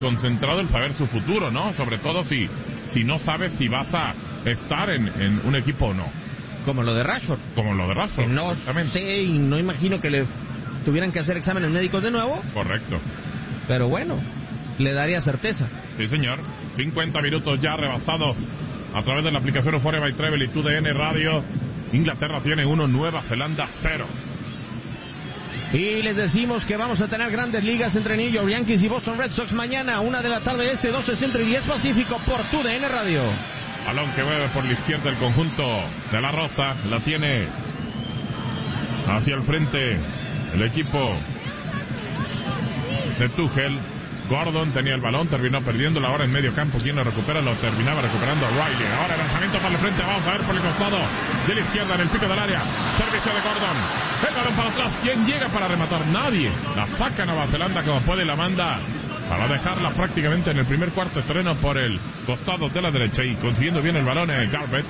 concentrado en saber su futuro, ¿no? Sobre todo si no sabes si vas a estar en un equipo o no. Como lo de Rashford. No sé y no imagino que le tuvieran que hacer exámenes médicos de nuevo. Correcto. Pero bueno, le daría certeza. Sí, señor. 50 minutos ya rebasados a través de la aplicación Euphoria by Travel y TUDN Radio. Inglaterra tiene 1, Nueva Zelanda 0. Y les decimos que vamos a tener grandes ligas entre New York Yankees y Boston Red Sox mañana, 1 de la tarde este, 12 centro y 10 pacífico por TUDN Radio. Balón que mueve por la izquierda el conjunto de la Rosa, la tiene hacia el frente el equipo de Tuchel. Gordon tenía el balón, terminó perdiéndolo ahora en medio campo. Quien lo recupera, lo terminaba recuperando Riley. Ahora el lanzamiento para el frente, vamos a ver por el costado de la izquierda en el pico del área. Servicio de Gordon. El balón para atrás. ¿Quién llega para rematar? Nadie. La saca Nueva Zelanda como puede, la manda para dejarla prácticamente en el primer cuarto de terreno por el costado de la derecha y consiguiendo bien el balón en Garbutt.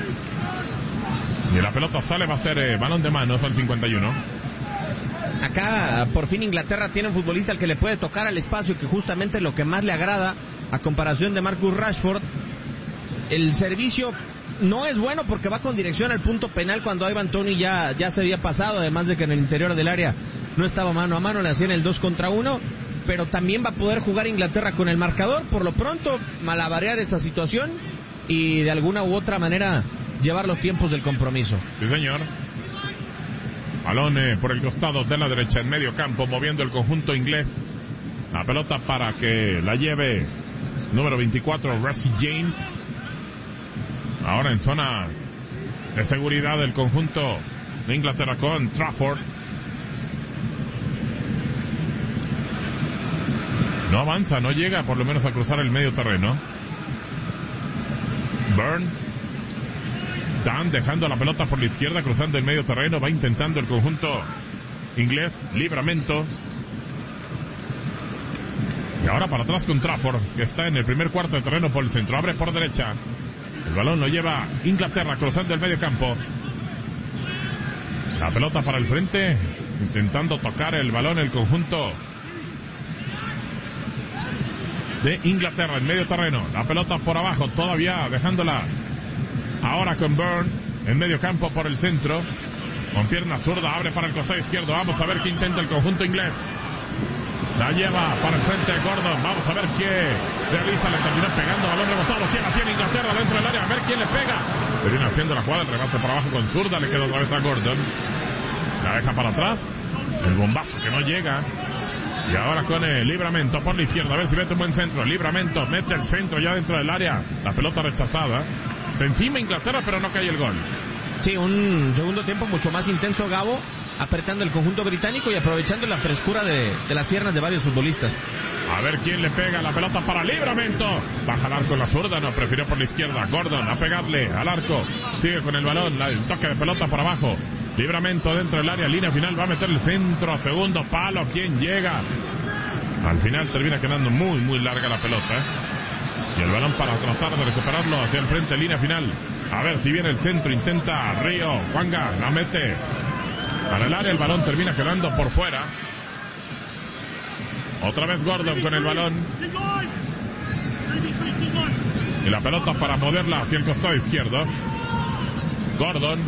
Y la pelota sale, va a ser balón de manos al 51. Acá, por fin, Inglaterra tiene un futbolista al que le puede tocar al espacio, que justamente es lo que más le agrada, a comparación de Marcus Rashford. El servicio no es bueno porque va con dirección al punto penal cuando Ivan Toney ya se había pasado, además de que en el interior del área no estaba mano a mano, le hacían el 2 contra 1, pero también va a poder jugar Inglaterra con el marcador, por lo pronto malabarear esa situación y de alguna u otra manera llevar los tiempos del compromiso. Sí, señor. Balón por el costado de la derecha en medio campo, moviendo el conjunto inglés. La pelota para que la lleve número 24, Reece James. Ahora en zona de seguridad del conjunto de Inglaterra con Trafford. No avanza, no llega por lo menos a cruzar el medio terreno. Burn. Dan dejando la pelota por la izquierda, cruzando el medio terreno, va intentando el conjunto inglés, Livramento. Y ahora para atrás con Trafford, que está en el primer cuarto de terreno por el centro, abre por derecha. El balón lo lleva Inglaterra, cruzando el medio campo. La pelota para el frente, intentando tocar el balón el conjunto de Inglaterra en medio terreno. La pelota por abajo, todavía dejándola. Ahora con Burn en medio campo por el centro. Con pierna zurda, abre para el costado izquierdo. Vamos a ver qué intenta el conjunto inglés. La lleva para el frente de Gordon. Vamos a ver qué realiza. Le terminó pegando, balón rebotado. ¿Quién la tiene Inglaterra dentro del área? A ver quién le pega. Le viene haciendo la jugada, el remate por abajo con zurda. Le queda otra vez a Gordon. La deja para atrás. El bombazo que no llega. Y ahora con el Livramento por la izquierda. A ver si mete un buen centro. Livramento mete el centro ya dentro del área. La pelota rechazada. Se encima Inglaterra, pero no cae el gol. Sí, un segundo tiempo mucho más intenso, Gabo, apretando el conjunto británico y aprovechando la frescura de las piernas de varios futbolistas. A ver quién le pega, la pelota para Livramento. Va a jalar con la zurda, no, prefirió por la izquierda. Gordon a pegarle al arco. Sigue con el balón, el toque de pelota por abajo. Livramento dentro del área, línea final, va a meter el centro, segundo palo. ¿Quién llega? Al final termina quedando muy, muy larga la pelota, Y el balón para tratar de recuperarlo hacia el frente, línea final. A ver si viene el centro, intenta Río. Juanga la mete para el área, el balón termina quedando por fuera. Otra vez Gordon con el balón. Y la pelota para moverla hacia el costado izquierdo. Gordon.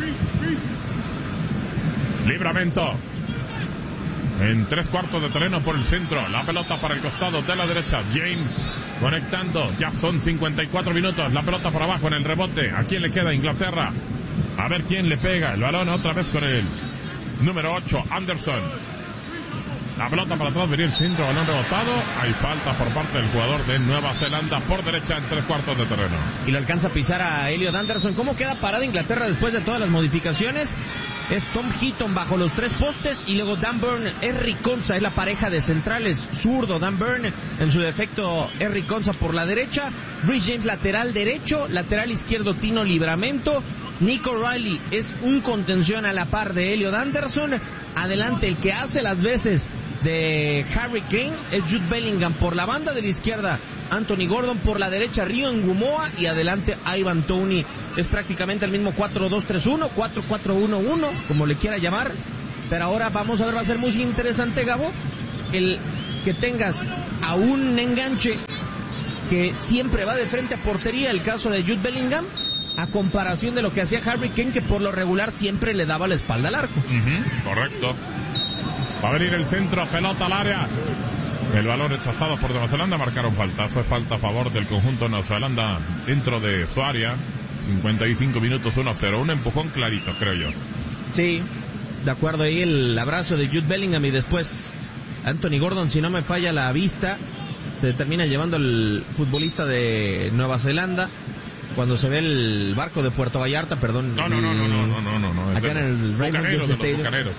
Livramento. En 3/4 de terreno por el centro. La pelota para el costado de la derecha. James conectando. Ya son 54 minutos. La pelota por abajo en el rebote. ¿A quién le queda? Inglaterra. A ver quién le pega. El balón otra vez con el número 8, Anderson. La pelota para atrás, venía el centro, balón rebotado. Hay falta por parte del jugador de Nueva Zelanda por derecha en 3/4 de terreno. Y lo alcanza a pisar a Elliot Anderson. ¿Cómo queda parada Inglaterra después de todas las modificaciones? Es Tom Heaton bajo los 3 postes y luego Dan Burn, Eric Konsa es la pareja de centrales. Zurdo Dan Burn, en su defecto Eric Konsa por la derecha. Reece James lateral derecho, lateral izquierdo Tino Livramento. Nico Riley es un contención a la par de Elliot Anderson. Adelante el que hace las veces de Harry Kane es Jude Bellingham por la banda de la izquierda, Anthony Gordon por la derecha, Río Ngumoa y adelante Ivan Toney. Es prácticamente el mismo 4-2-3-1, 4-4-1-1, como le quiera llamar. Pero ahora vamos a ver, va a ser muy interesante, Gabo, el que tengas a un enganche que siempre va de frente a portería, el caso de Jude Bellingham, a comparación de lo que hacía Harry Kane, que por lo regular siempre le daba la espalda al arco. Correcto. Va a venir el centro, pelota al área. El balón rechazado por Nueva Zelanda, marcaron falta. Fue falta a favor del conjunto de Nueva Zelanda dentro de su área. 55 minutos, 1-0. Un empujón clarito, creo yo. Sí, de acuerdo. Ahí el abrazo de Jude Bellingham y después Anthony Gordon, si no me falla la vista, se termina llevando el futbolista de Nueva Zelanda. Cuando se ve el barco de Puerto Vallarta, perdón. No. Acá en el Bucaneros, de los Bucaneros.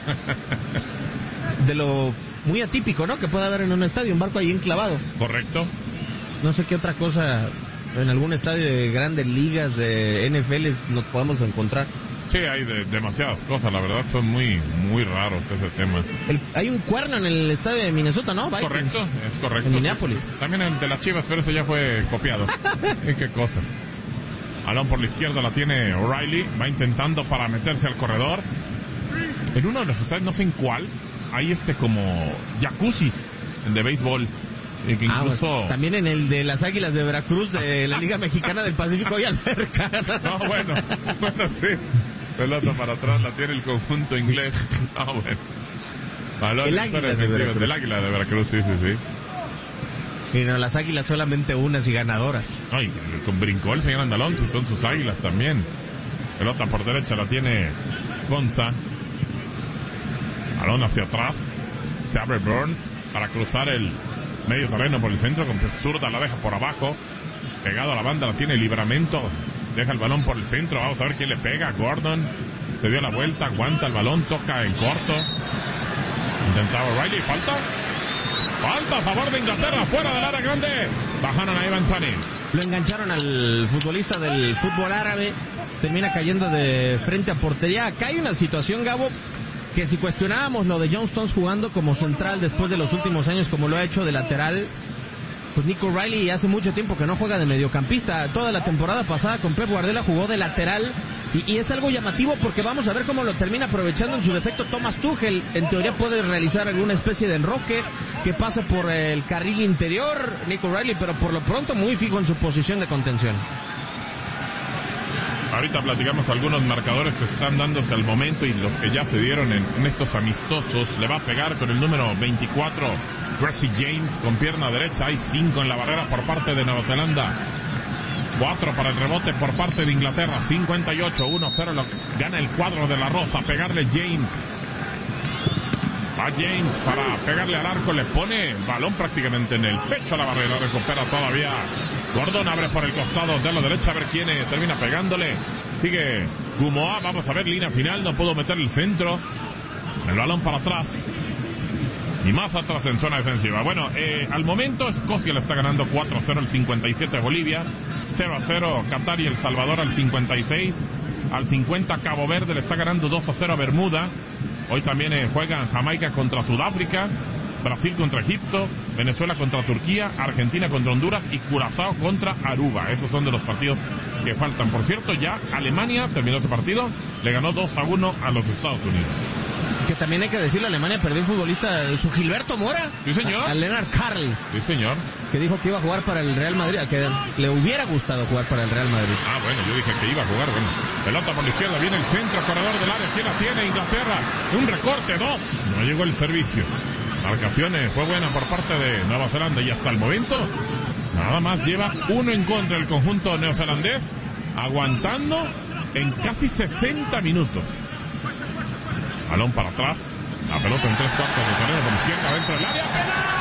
De lo muy atípico, ¿no? Que puede haber en un estadio, un barco ahí enclavado. Correcto. No sé qué otra cosa en algún estadio de grandes ligas de NFL nos podemos encontrar. Sí, hay demasiadas cosas, la verdad son muy raros ese tema. Hay un cuerno en el estadio de Minnesota, ¿no? Correcto, es correcto. En Minneapolis. También el de las Chivas, pero eso ya fue copiado. ¿Qué cosa? Balón por la izquierda la tiene O'Reilly, va intentando para meterse al corredor. En uno de los estadios, no sé en cuál, hay como jacuzzis de béisbol. Que incluso... bueno. También en el de las Águilas de Veracruz, de la Liga Mexicana del Pacífico y alberca. No, bueno, sí. Pelota para atrás la tiene el conjunto inglés. Bueno. Balón del Águila de Veracruz, sí. Y no, las Águilas solamente unas y ganadoras. Ay, con brincó el señor Andalón, si son sus Águilas también. Pelota por derecha la tiene Gonza. Balón hacia atrás. Se abre Burn para cruzar el medio terreno por el centro. Con zurda la deja por abajo. Pegado a la banda la tiene Livramento. Deja el balón por el centro. Vamos a ver quién le pega. Gordon se dio la vuelta. Aguanta el balón. Toca en corto. Intentaba O'Reilly. Falta a favor de Inglaterra. Fuera del área grande. Bajaron a Ivan Toney. Lo engancharon al futbolista del fútbol árabe. Termina cayendo de frente a portería. Acá hay una situación, Gabo, que si cuestionábamos lo de John Stones jugando como central después de los últimos años como lo ha hecho de lateral, pues Nico O'Reilly hace mucho tiempo que no juega de mediocampista. Toda la temporada pasada con Pep Guardiola jugó de lateral y es algo llamativo porque vamos a ver cómo lo termina aprovechando en su defecto Thomas Tuchel. En teoría puede realizar alguna especie de enroque que pase por el carril interior Nico O'Reilly, pero por lo pronto muy fijo en su posición de contención. Ahorita platicamos algunos marcadores que están dándose al momento y los que ya se dieron en estos amistosos. Le va a pegar con el número 24 Gracie James con pierna derecha. Hay 5 en la barrera por parte de Nueva Zelanda. 4 para el rebote por parte de Inglaterra. 58-1-0 gana el cuadro de la Rosa. Pegarle James. Va James para pegarle al arco. Le pone balón prácticamente en el pecho a la barrera. Recupera todavía Gordon, abre por el costado de la derecha, a ver quién termina pegándole. Sigue Gumoa, vamos a ver, línea final, no pudo meter el centro. El balón para atrás. Y más atrás en zona defensiva. Bueno, al momento Escocia le está ganando 4-0 al 57 a Bolivia. 0-0 Qatar y El Salvador al 56. Al 50 Cabo Verde le está ganando 2-0 a Bermuda. Hoy también juegan Jamaica contra Sudáfrica. Brasil contra Egipto, Venezuela contra Turquía, Argentina contra Honduras y Curazao contra Aruba. Esos son de los partidos que faltan. Por cierto, ya Alemania terminó ese partido, le ganó 2-1 a los Estados Unidos. Que también hay que decirle, Alemania perdió un futbolista, su Gilberto Mora. Sí, señor. A Lennart Karl. Sí, señor. Que dijo que iba a jugar para el Real Madrid, que le hubiera gustado jugar para el Real Madrid. Ah, bueno, yo dije que iba a jugar. Bueno, pelota por la izquierda, viene el centro, corredor del área. ¿Quién la tiene? Inglaterra. Un recorte, 2. No llegó el servicio. Marcaciones fue buena por parte de Nueva Zelanda y hasta el momento nada más lleva 1 en contra el conjunto neozelandés, aguantando en casi 60 minutos. Balón para atrás, la pelota en 3/4 de terreno por izquierda dentro del área.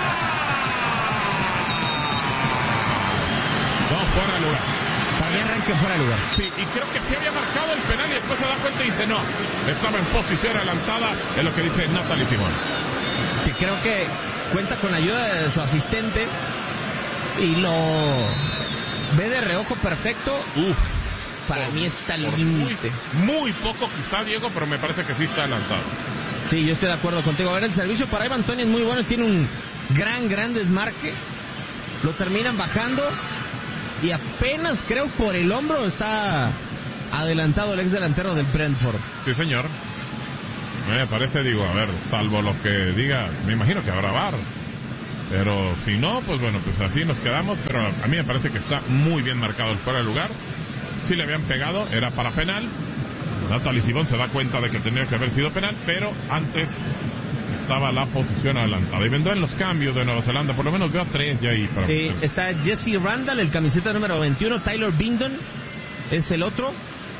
No, fuera de lugar. Para arranque fuera de lugar. Sí, y creo que se había marcado el penal y después se da cuenta y dice no, estaba en posición adelantada, es lo que dice Natalie Simón. Que creo que cuenta con la ayuda de su asistente y lo ve de reojo perfecto. Para mí está al límite. Muy poco quizá, Diego, pero me parece que sí está adelantado. Sí, yo estoy de acuerdo contigo. A ver, el servicio para Ivan Toney es muy bueno, tiene un gran desmarque. Lo terminan bajando y apenas creo por el hombro está adelantado el ex delantero del Brentford. Sí, señor. Me parece, digo, a ver, salvo lo que diga, me imagino que habrá VAR. Pero si no, pues bueno, pues así nos quedamos. Pero a mí me parece que está muy bien marcado el fuera de lugar. Si le habían pegado, era para penal. Natalie Simón se da cuenta de que tenía que haber sido penal, pero antes estaba la posición adelantada. Y vendrán los cambios de Nueva Zelanda, por lo menos veo a 3 ya ahí. Está Jesse Randall, el camiseta número 21, Tyler Bindon es el otro.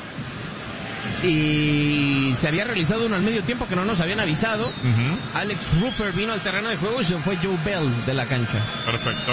Y se había realizado uno al medio tiempo que no nos habían avisado. Alex Rufer vino al terreno de juego y se fue Joe Bell de la cancha. Perfecto.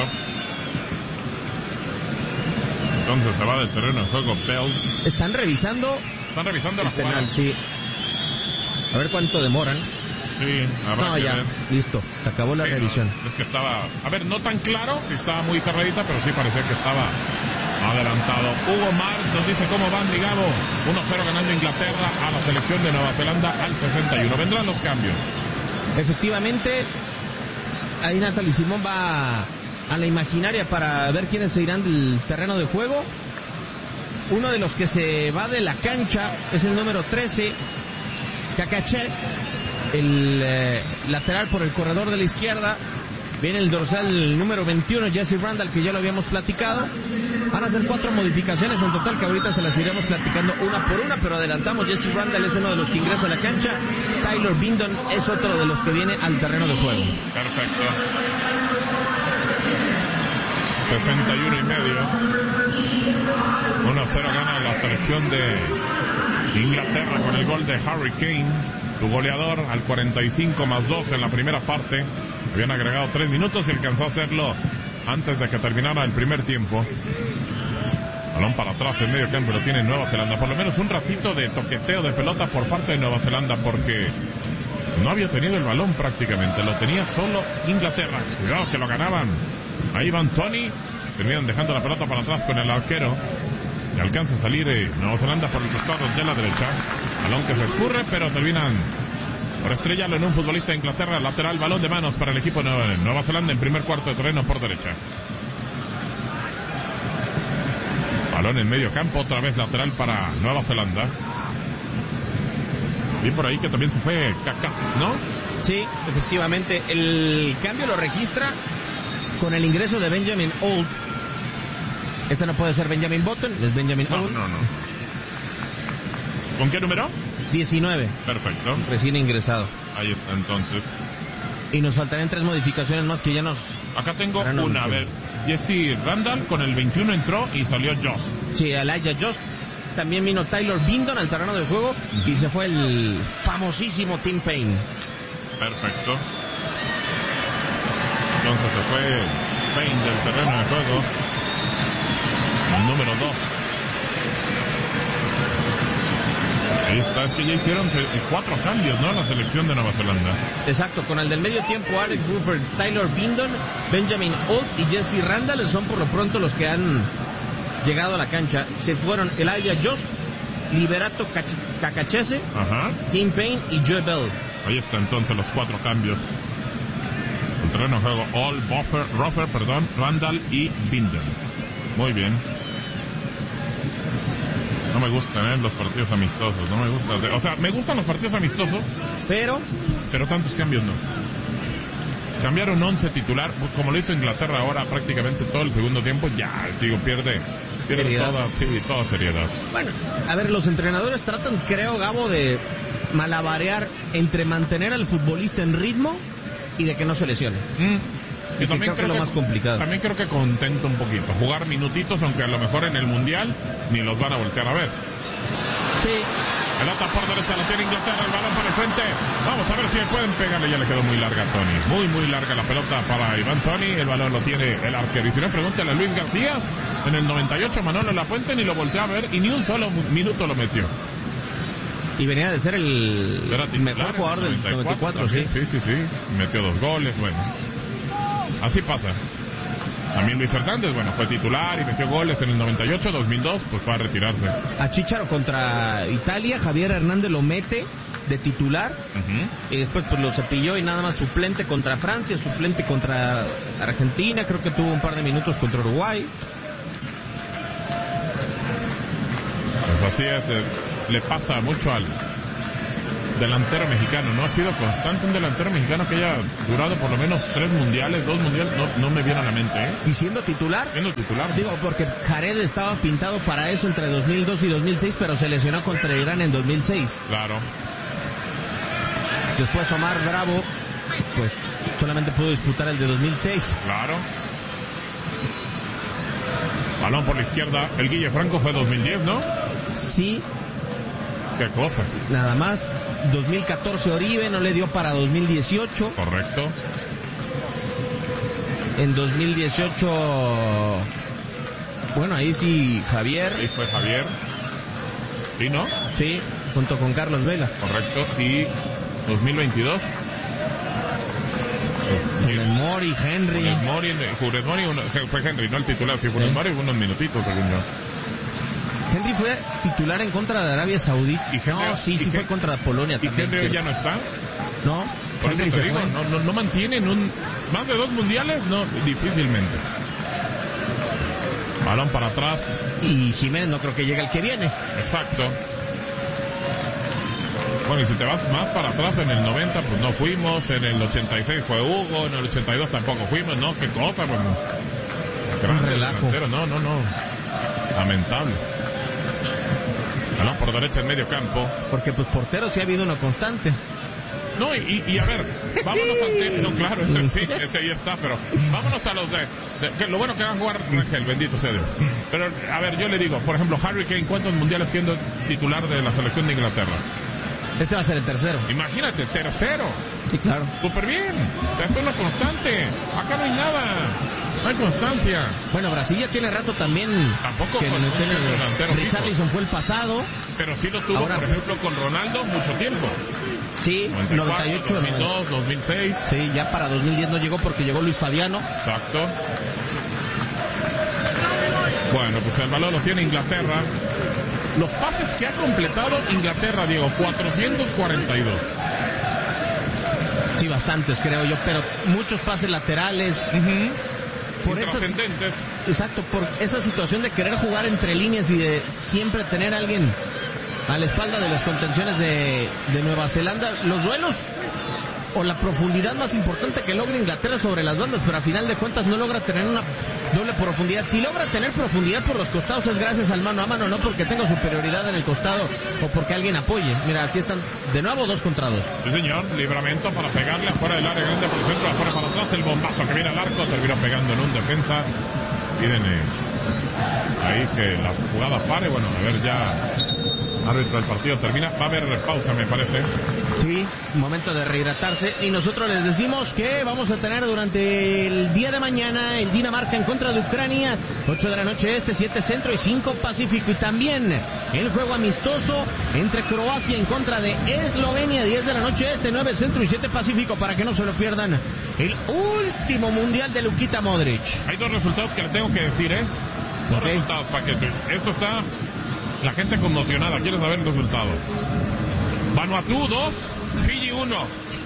Entonces se va del terreno de juego Bell. Están revisando la jugada. Penal, sí. A ver cuánto demoran. Sí, habrá que ver. Listo, se acabó la revisión. No, es que estaba, a ver, no tan claro, si estaba muy cerradita, pero sí parecía que estaba adelantado. Hugo Mar nos dice cómo van, Ligado. 1-0 ganando Inglaterra a la selección de Nueva Zelanda al 61. Vendrán los cambios. Efectivamente, ahí Natalie Simón va a la imaginaria para ver quiénes se irán del terreno de juego. Uno de los que se va de la cancha es el número 13, Kakache, el lateral por el corredor de la izquierda. Viene el dorsal número 21, Jesse Randall, que ya lo habíamos platicado. Van a ser 4 modificaciones en total, que ahorita se las iremos platicando una por una, pero adelantamos. Jesse Randall es uno de los que ingresa a la cancha. Tyler Bindon es otro de los que viene al terreno de juego. Perfecto. 61 y medio. 1-0 gana la selección de Inglaterra con el gol de Harry Kane, su goleador, al 45+2 en la primera parte. Habían agregado 3 minutos y alcanzó a hacerlo antes de que terminara el primer tiempo. Balón para atrás en medio campo, lo tiene Nueva Zelanda. Por lo menos un ratito de toqueteo de pelota por parte de Nueva Zelanda, porque no había tenido el balón prácticamente, lo tenía solo Inglaterra. Cuidado que lo ganaban. Ahí van Tony, terminan dejando la pelota para atrás con el arquero. Y alcanza a salir Nueva Zelanda por el costado de la derecha. Balón que se escurre, pero terminan por estrellarlo en un futbolista de Inglaterra. Lateral, balón de manos para el equipo de Nueva Zelanda en primer cuarto de terreno por derecha. Balón en medio campo, otra vez lateral para Nueva Zelanda. Y por ahí que también se fue Kaká, ¿no? Sí, efectivamente. El cambio lo registra con el ingreso de Benjamin Old. Este no puede ser Benjamin Button, es Benjamin Old. No. ¿Con qué número? 19. Perfecto. Recién ingresado. Ahí está entonces. Y nos faltarían 3 modificaciones más que ya nos... Acá tengo una, a ver. Jesse Randall con el 21 entró y salió Josh. Sí, Elijah Josh. También vino Tyler Bindon al terreno de juego y se fue el famosísimo Tim Payne. Perfecto. Entonces se fue Payne del terreno de juego. El número 2. Ahí está, es que ya hicieron 4 cambios, ¿no? La selección de Nueva Zelanda. Exacto, con el del medio tiempo, Alex Rupert, Tyler Bindon, Benjamin Old y Jesse Randall son por lo pronto los que han llegado a la cancha. Se fueron Elijah Josh, Liberato Kakachese, Tim Payne y Joe Bell. Ahí está entonces los 4 cambios. El terreno de juego, All, Ruffer, Randall y Bindon. Muy bien. No me gustan los partidos amistosos, no me gusta. O sea, me gustan los partidos amistosos, pero tantos cambios no. Cambiaron 11 titular, como lo hizo Inglaterra ahora prácticamente todo el segundo tiempo, ya, digo, pierde toda seriedad. Bueno, a ver, los entrenadores tratan, creo, Gabo, de malabarear entre mantener al futbolista en ritmo y de que no se lesione. Yo también creo que es lo más complicado. También creo que contento un poquito. Jugar minutitos, aunque a lo mejor en el Mundial ni los van a voltear a ver. Sí. Pelota por derecha, la tiene Inglaterra, el balón para el frente. Vamos a ver si pueden pegarle. Ya le quedó muy larga a Tony. Muy larga la pelota para Iván Tony. El balón lo tiene el arquero. Y si no, pregúntale a Luis García. En el 98 Manolo Lafuente ni lo volteó a ver y ni un solo minuto lo metió. Y venía de ser el mejor jugador del 94, sí. Metió 2 goles, bueno. Así pasa. También Luis Hernández, bueno, fue titular y metió goles en el 98, 2002, pues fue a retirarse. A Chicharo contra Italia, Javier Hernández lo mete de titular, y después pues lo cepilló y nada más suplente contra Francia, suplente contra Argentina, creo que tuvo un par de minutos contra Uruguay. Pues así es, le pasa mucho al delantero mexicano. No ha sido constante un delantero mexicano que haya durado por lo menos 3 mundiales, 2 mundiales, no me viene a la mente, ¿eh? ¿Y siendo titular? Siendo titular. Digo, porque Jared estaba pintado para eso entre 2002 y 2006, pero se lesionó contra Irán en 2006. Claro. Después Omar Bravo, pues solamente pudo disputar el de 2006. Claro. Balón por la izquierda. El Guille Franco fue 2010, ¿no? Sí. Qué cosa. Nada más. 2014 Oribe, no le dio para 2018. Correcto. En 2018, bueno, ahí sí Javier. Ahí fue Javier. ¿Sí, no? Sí, junto con Carlos Vela. Correcto. Y 2022. Funes Mori, Henry. Funes Mori fue Henry, no el titular. Si Funes Mori unos minutitos, según yo. Henry fue titular en contra de Arabia Saudita. ¿Y Henry, no, sí fue contra Polonia ¿Y también. Henry pero ya no está? No, por Henry eso te se digo, fue. no mantienen más de 2 mundiales, no, difícilmente. Balón para atrás. Y Jiménez no creo que llegue el que viene. Exacto. Bueno, y si te vas más para atrás, en el 90 pues no fuimos, en el 86 fue Hugo, en el 82 tampoco fuimos, ¿no? Qué cosa, bueno. Un relajo. No. Lamentable. Balón por derecha en medio campo. Porque pues portero sí ha habido uno constante. No, y a ver, vámonos al tema. No, claro, ese ahí está, pero vámonos a los que lo bueno que van a jugar Rangel, bendito sea Dios. Pero, a ver, yo le digo, por ejemplo, Harry Kane, ¿cuántos mundiales siendo titular de la selección de Inglaterra? Este va a ser el tercero. Imagínate, tercero. Sí, claro. Súper bien. Eso es lo constante. Acá no hay nada. No hay constancia. Bueno, Brasil ya tiene rato también. Tampoco que con un delantero. Richarlison fue el pasado. Pero sí lo tuvo, por ejemplo, con Ronaldo mucho tiempo. Sí, 98, 2002, 2006. Sí, ya para 2010 no llegó porque llegó Luis Fabiano. Exacto. Bueno, pues el balón lo tiene Inglaterra. Los pases que ha completado Inglaterra, Diego, 442. Sí, bastantes, creo yo, pero muchos pases laterales. Por intrascendentes. Exacto, por esa situación de querer jugar entre líneas y de siempre tener a alguien a la espalda de las contenciones de Nueva Zelanda. Los duelos o la profundidad más importante que logra Inglaterra sobre las bandas, pero a final de cuentas no logra tener una doble profundidad. Si logra tener profundidad por los costados es gracias al mano a mano, no porque tenga superioridad en el costado o porque alguien apoye. Mira, aquí están de nuevo 2 contra 2. Sí, señor, libramento para pegarle afuera del área grande por el centro, afuera para atrás, el bombazo que viene al arco, terminó pegando en un defensa. Miren ahí que la jugada pare. Bueno, a ver, ya árbitro del partido termina. Va a haber pausa, me parece. Sí, momento de rehidratarse. Y nosotros les decimos que vamos a tener durante el día de mañana el Dinamarca en contra de Ucrania, 8 de la noche este, 7 centro y 5 pacífico. Y también el juego amistoso entre Croacia en contra de Eslovenia, 10 de la noche este, 9 centro y 7 pacífico, para que no se lo pierdan. El último mundial de Luka Modric. Hay 2 resultados que le tengo que decir, ¿eh? 2 resultados, para que esto está la gente conmocionada. Quiere saber el resultado. Vanuatu 2, Fiji 1.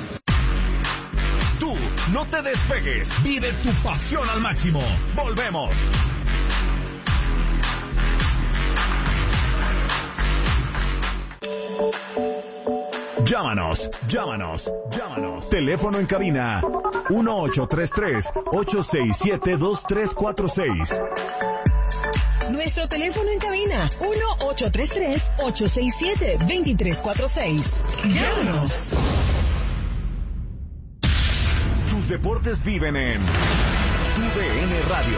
Tú no te despegues, vive tu pasión al máximo. Volvemos. Llámanos. Teléfono en cabina 1833-867-2346. Nuestro teléfono en cabina 1833-867-2346. Llámanos. Tus deportes viven en TUDN Radio.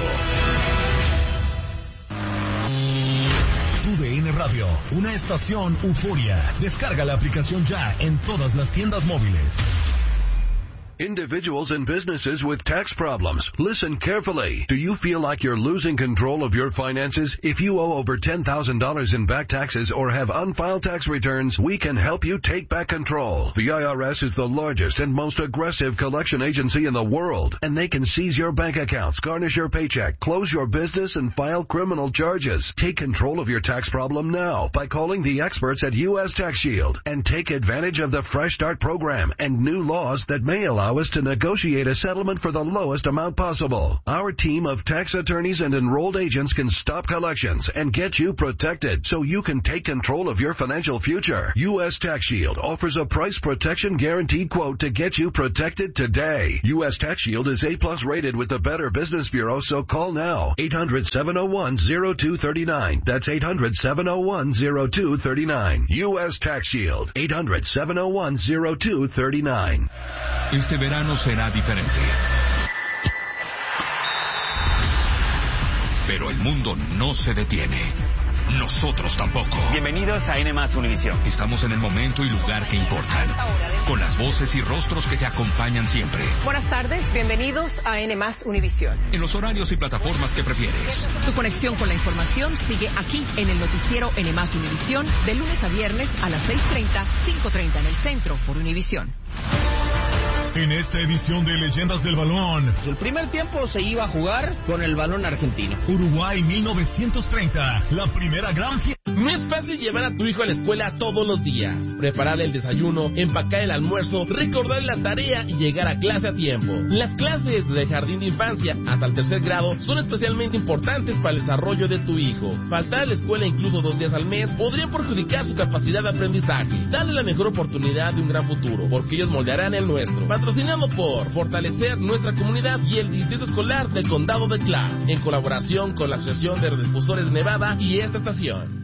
TUDN Radio, una estación euforia. Descarga la aplicación ya en todas las tiendas móviles. Individuals and businesses with tax problems. Listen carefully. Do you feel like you're losing control of your finances? If you owe over $10,000 in back taxes or have unfiled tax returns, we can help you take back control. The IRS is the largest and most aggressive collection agency in the world, and they can seize your bank accounts, garnish your paycheck, close your business, and file criminal charges. Take control of your tax problem now by calling the experts at U.S. Tax Shield and take advantage of the Fresh Start program and new laws that may allow allow us to negotiate a settlement for the lowest amount possible. Our team of tax attorneys and enrolled agents can stop collections and get you protected so you can take control of your financial future. U.S. Tax Shield offers a price protection guaranteed quote to get you protected today. U.S. Tax Shield is A+ rated with the Better Business Bureau, so call now. 800-701-0239. That's 800-701-0239. U.S. Tax Shield. 800-701-0239. Este verano será diferente. Pero el mundo no se detiene. Nosotros tampoco. Bienvenidos a N+ Univisión. Estamos en el momento y lugar que importan, con las voces y rostros que te acompañan siempre. Buenas tardes, bienvenidos a N+ Univisión. En los horarios y plataformas que prefieres. Tu conexión con la información sigue aquí en el noticiero N+ Univisión, de lunes a viernes a las 6:30, 5:30 en el centro por Univisión. En esta edición de Leyendas del Balón, El primer tiempo se iba a jugar con el balón argentino. Uruguay 1930, la primera gran fiesta. No es fácil llevar a tu hijo a la escuela todos los días. Prepararle el desayuno, empacar el almuerzo, recordarle la tarea y llegar a clase a tiempo. Las clases de jardín de infancia hasta el 3er grado son especialmente importantes para el desarrollo de tu hijo. Faltar a la escuela incluso 2 días al mes podría perjudicar su capacidad de aprendizaje. Dale la mejor oportunidad de un gran futuro, porque ellos moldearán el nuestro. Patrocinado por Fortalecer Nuestra Comunidad y el Distrito Escolar del Condado de Clark, en colaboración con la Asociación de Radiodifusores de Nevada y esta estación.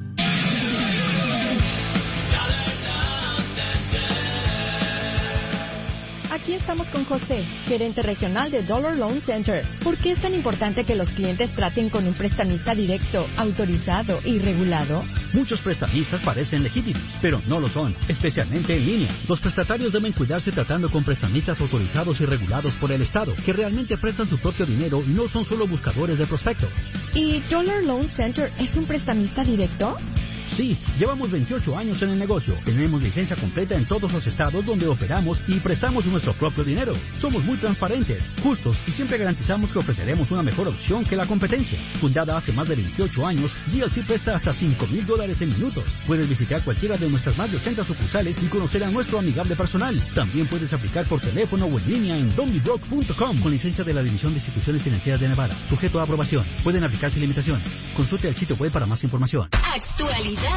Aquí estamos con José, gerente regional de Dollar Loan Center. ¿Por qué es tan importante que los clientes traten con un prestamista directo, autorizado y regulado? Muchos prestamistas parecen legítimos, pero no lo son, especialmente en línea. Los prestatarios deben cuidarse tratando con prestamistas autorizados y regulados por el Estado, que realmente prestan su propio dinero y no son solo buscadores de prospectos. ¿Y Dollar Loan Center es un prestamista directo? Sí, llevamos 28 años en el negocio. Tenemos licencia completa en todos los estados donde operamos y prestamos nuestro propio dinero. Somos muy transparentes, justos y siempre garantizamos que ofreceremos una mejor opción que la competencia. Fundada hace más de 28 años, DLC presta hasta $5,000 en minutos. Puedes visitar cualquiera de nuestras más de 80 sucursales y conocer a nuestro amigable personal. También puedes aplicar por teléfono o en línea en donnybrook.com con licencia de la División de Instituciones Financieras de Nevada. Sujeto a aprobación. Pueden aplicarse limitaciones. Consulte el sitio web para más información. Actualidades.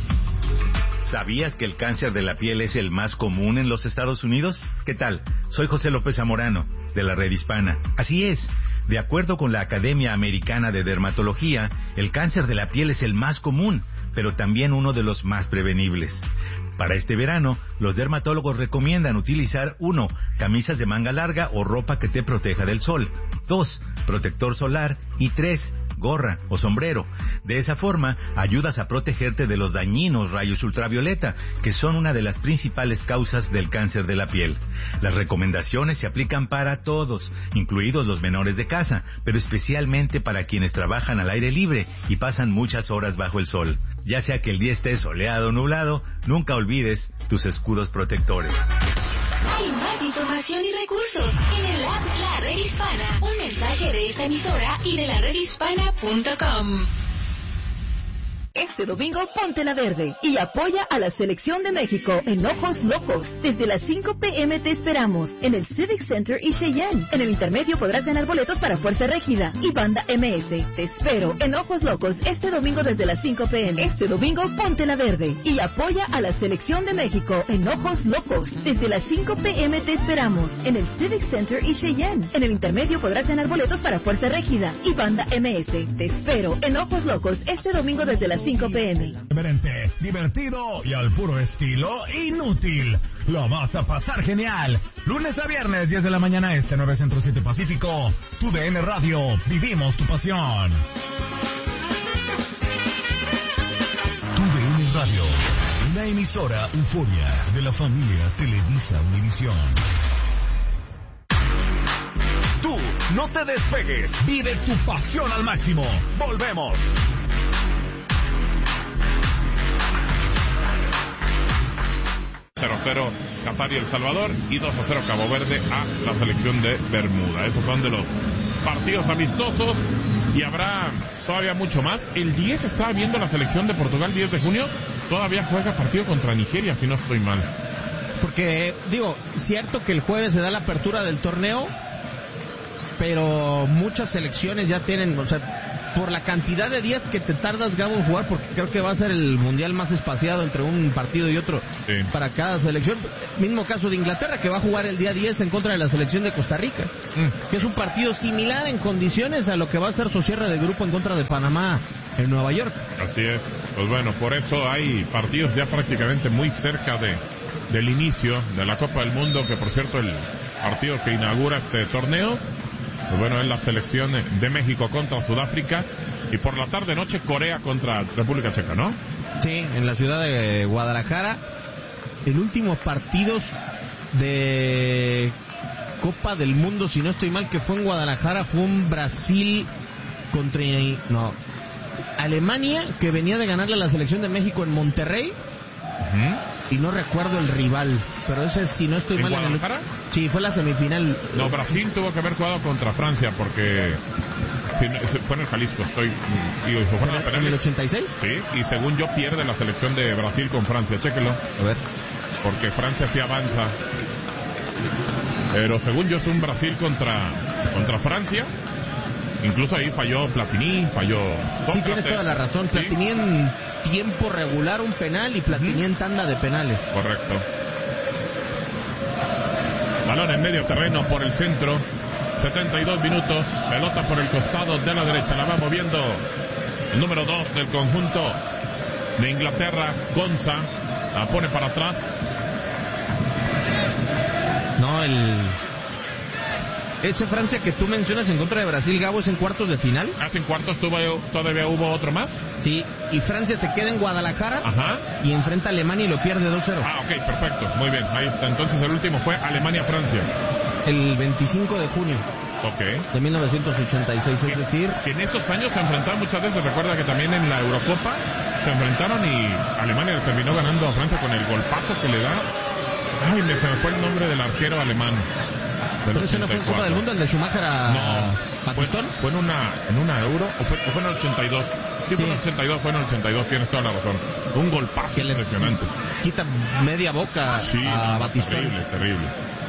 ¿Sabías que el cáncer de la piel es el más común en los Estados Unidos? ¿Qué tal? Soy José López Zamorano, de la Red Hispana. Así es. De acuerdo con la Academia Americana de Dermatología, el cáncer de la piel es el más común, pero también uno de los más prevenibles. Para este verano, los dermatólogos recomiendan utilizar 1. Camisas de manga larga o ropa que te proteja del sol. 2. Protector solar. Y 3. Gorra o sombrero. De esa forma, ayudas a protegerte de los dañinos rayos ultravioleta, que son una de las principales causas del cáncer de la piel. Las recomendaciones se aplican para todos, incluidos los menores de casa, pero especialmente para quienes trabajan al aire libre y pasan muchas horas bajo el sol. Ya sea que el día esté soleado o nublado, nunca olvides tus escudos protectores. Hay más información y recursos en el app La Red Hispana. Un mensaje de esta emisora y de la redhispana.com. Este domingo ponte la verde y apoya a la selección de México en Ojos Locos. Desde las 5 p.m. te esperamos en el Civic Center y Cheyenne. En el intermedio podrás ganar boletos para Fuerza Régida y Banda MS. Te espero en Ojos Locos este domingo desde las 5 p.m. Este domingo ponte la verde y apoya a la selección de México en Ojos Locos. Desde las 5 p.m. te esperamos en el Civic Center y Cheyenne. En el intermedio podrás ganar boletos para Fuerza Régida y Banda MS. Te espero en Ojos Locos este domingo desde las 5 p.m. Diferente, divertido y al puro estilo inútil. Lo vas a pasar genial. Lunes a viernes, 10 de la mañana este, 9 Centro 7 Pacífico. Tu DN Radio, vivimos tu pasión. Tu DN Radio, una emisora euforia de la familia Televisa Univisión. Tú, no te despegues. Vive tu pasión al máximo. Volvemos. 0-0 Qatar y El Salvador y 2-0 Cabo Verde a la selección de Bermuda. Esos son de los partidos amistosos y habrá todavía mucho más. El 10 estaba viendo la selección de Portugal, 10 de junio, todavía juega partido contra Nigeria, si no estoy mal. Porque, digo, cierto que el jueves se da la apertura del torneo, pero muchas selecciones ya tienen, o sea, por la cantidad de días que te tardas, Gabo, en jugar, porque creo que va a ser el mundial más espaciado entre un partido y otro para cada selección. Mismo caso de Inglaterra, que va a jugar el día 10 en contra de la selección de Costa Rica, que es un partido similar en condiciones a lo que va a ser su cierre de grupo en contra de Panamá en Nueva York. Así es. Pues bueno, por eso hay partidos ya prácticamente muy cerca del inicio de la Copa del Mundo, que por cierto el partido que inaugura este torneo, pues bueno, es la selección de México contra Sudáfrica, y por la tarde-noche Corea contra República Checa, ¿no? Sí, en la ciudad de Guadalajara. El último partido de Copa del Mundo, si no estoy mal, que fue en Guadalajara, fue un Brasil contra... No, Alemania, que venía de ganarle a la selección de México en Monterrey. Y no recuerdo el rival, pero ese, si no estoy mal, Guadalajara? Sí, fue la semifinal. No, Brasil tuvo que haber jugado contra Francia, porque fue en el Jalisco, ¿En el 86? Sí, y según yo pierde la selección de Brasil con Francia, chéquelo. A ver. Porque Francia sí avanza. Pero según yo es un Brasil contra Francia. Incluso ahí falló Platini, falló Sócrates. Sí, tienes toda la razón. Platini en tiempo regular un penal y Platini en tanda de penales. Correcto. Balón en medio terreno por el centro. 72 minutos. Pelota por el costado de la derecha. La va moviendo el número 2 del conjunto de Inglaterra, Gonza. La pone para atrás. No, ese Francia que tú mencionas en contra de Brasil, Gabo, es en cuartos de final. ¿En cuartos todavía hubo otro más? Sí, y Francia se queda en Guadalajara. Y enfrenta a Alemania y lo pierde 2-0. Ok, perfecto, muy bien, ahí está. Entonces el último fue Alemania-Francia. El 25 de junio. De 1986, es decir... Que en esos años se enfrentaron muchas veces. Recuerda que también en la Eurocopa se enfrentaron y Alemania le terminó ganando a Francia con el golpazo que le da. Ay, se me fue el nombre del arquero alemán. ¿Pero ese no fue en Copa del Mundo, el de Schumacher a Pistón? ¿Fue en una Euro o fue en el 82? Sí, fue en el 82, tienes toda la razón. Un golpazo impresionante. Quita media boca a Batistón. Terrible.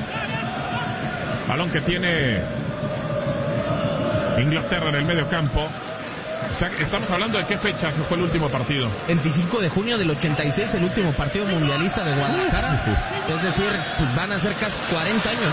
Balón que tiene Inglaterra en el medio campo. O sea, estamos hablando de qué fecha fue el último partido. 25 de junio del 86, el último partido mundialista de Guadalajara. Es decir, pues van a ser casi 40 años.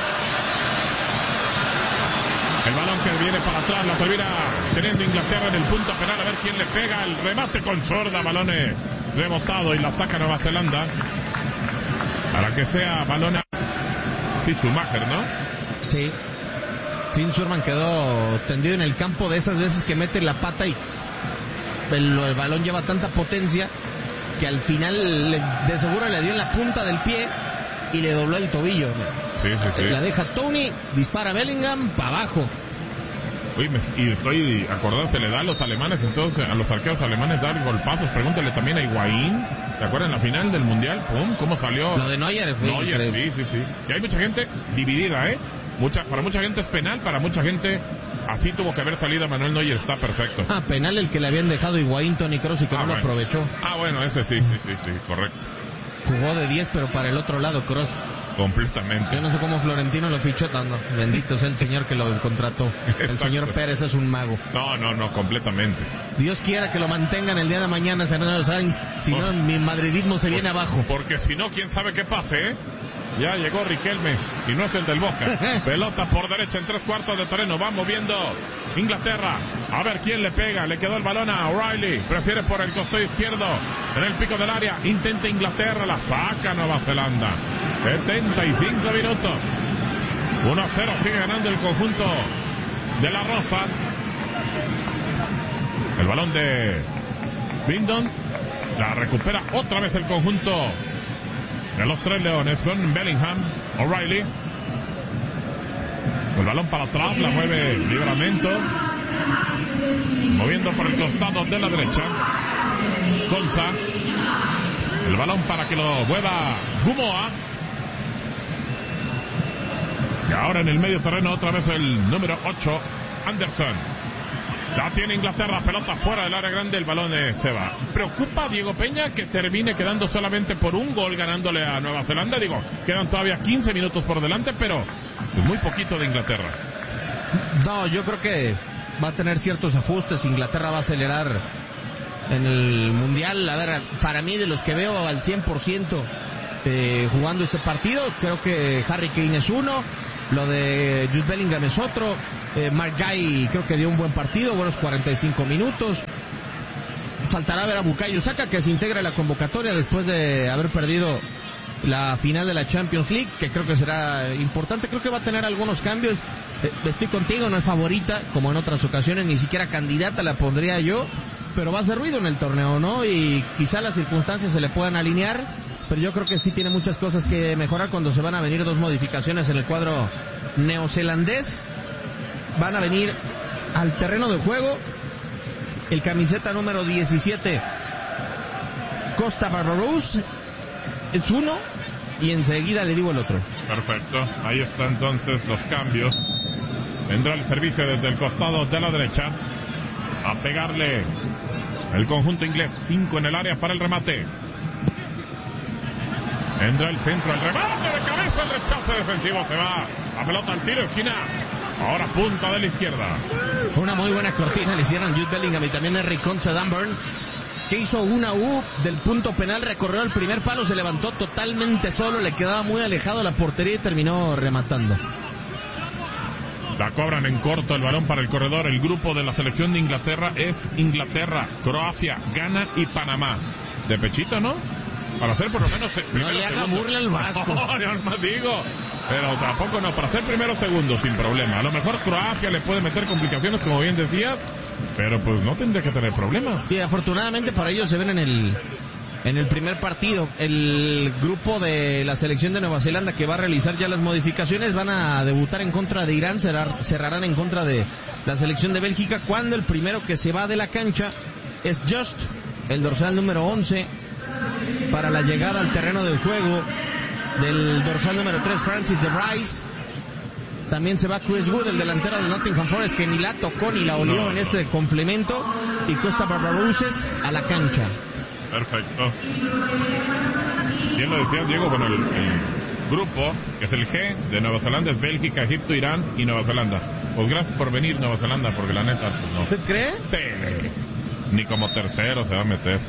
El balón que viene para atrás, la termina teniendo Inglaterra en el punto penal. A ver quién le pega el remate con zurda. Balón rebotado y la saca Nueva Zelanda. Para que sea balón a Schumacher, ¿no? Sí. Finn Schurman quedó tendido en el campo, de esas veces que mete la pata y el balón lleva tanta potencia que al final de seguro le dio en la punta del pie y le dobló el tobillo. Sí. La deja Tony, dispara Bellingham, para abajo. Y estoy acordando, se le da a los alemanes, entonces a los arqueros alemanes dar golpazos. Pregúntale también a Higuaín. ¿Te acuerdan la final del Mundial? ¡Pum! ¿Cómo salió? Lo de Neuer fue increíble. Sí. Y hay mucha gente dividida, para mucha gente es penal, para mucha gente así tuvo que haber salido Manuel Neuer, está perfecto. Penal el que le habían dejado Higuaín, Toni Kroos, y que no lo aprovechó. Bueno, ese sí, correcto. Jugó de 10, pero para el otro lado Kroos. Completamente. Yo no sé cómo Florentino lo fichó tanto. Bendito sea el señor que lo contrató. El señor Pérez es un mago. No, completamente. Dios quiera que lo mantengan el día de mañana, Fernando Sainz. Si no, mi madridismo se viene abajo. Porque si no, quién sabe qué pase, Ya llegó Riquelme y no es el del Boca. Pelota por derecha en 3/4 de terreno. Va moviendo Inglaterra. A ver quién le pega. Le quedó el balón a O'Reilly. Prefiere por el costado izquierdo. En el pico del área. Intenta Inglaterra. La saca Nueva Zelanda. 75 minutos. 1-0. Sigue ganando el conjunto de la Rosa. El balón de Bindon. La recupera otra vez el conjunto de los Tres Leones con Bellingham. O'Reilly. El balón para atrás. La mueve Livramento. Moviendo por el costado de la derecha. Gonza. El balón para que lo mueva Gumoa. Y ahora en el medio terreno otra vez el número 8, Anderson. La tiene Inglaterra, pelota fuera del área grande, el balón se va. Preocupa a Diego Peña que termine quedando solamente por un gol ganándole a Nueva Zelanda. Digo, quedan todavía 15 minutos por delante, pero muy poquito de Inglaterra. No, yo creo que va a tener ciertos ajustes. Inglaterra va a acelerar en el Mundial. A ver, para mí, de los que veo al 100% jugando este partido, creo que Harry Kane es uno. Lo de Jude Bellingham es otro. Mark Guy creo que dio un buen partido, buenos 45 minutos. Faltará ver a Bukayo Saka, que se integra a la convocatoria después de haber perdido la final de la Champions League, que creo que será importante. Creo que va a tener algunos cambios. Estoy contigo, no es favorita como en otras ocasiones, ni siquiera candidata la pondría yo, pero va a hacer ruido en el torneo, ¿no? Y quizá las circunstancias se le puedan alinear, pero yo creo que sí tiene muchas cosas que mejorar cuando se van a venir 2 modificaciones en el cuadro neozelandés. Van a venir al terreno de juego el camiseta número 17, Costa Barbaros, es uno, y enseguida le digo el otro. Perfecto, ahí están entonces los cambios. Vendrá el servicio desde el costado de la derecha a pegarle el conjunto inglés. 5 en el área para el remate. Entra el centro, el remate de cabeza, el rechazo defensivo, se va. La pelota al tiro, esquina. Ahora punta de la izquierda. Una muy buena cortina le hicieron Jude Bellingham y también Henry Konsa Dan Burn, que hizo una U del punto penal, recorrió el primer palo, se levantó totalmente solo, le quedaba muy alejado la portería y terminó rematando. La cobran en corto, el balón para el corredor. El grupo de la selección de Inglaterra es Inglaterra, Croacia, Ghana y Panamá. De pechito, ¿no? Para hacer por lo menos... No le haga burla al Vasco. No, yo más digo. Pero tampoco no, para ser primero o segundo sin problema. A lo mejor Croacia le puede meter complicaciones, como bien decías, pero pues no tendría que tener problemas. Sí, afortunadamente para ellos se ven en el primer partido. El grupo de la selección de Nueva Zelanda, que va a realizar ya las modificaciones, van a debutar en contra de Irán, cerrarán en contra de la selección de Bélgica, cuando el primero que se va de la cancha es Just, el dorsal número 11, para la llegada al terreno del juego del dorsal número 3, Francis de Bryce. También se va Chris Wood, el delantero del Nottingham Forest, que ni la tocó ni la olió en este complemento, y Costa Barbarouses a la cancha. Perfecto. Bien lo decías, Diego. Bueno, el grupo, que es el G de Nueva Zelanda, es Bélgica, Egipto, Irán y Nueva Zelanda. Pues gracias por venir, Nueva Zelanda, porque la neta, pues no. ¿Usted cree? Sí. Ni como tercero se va a meter.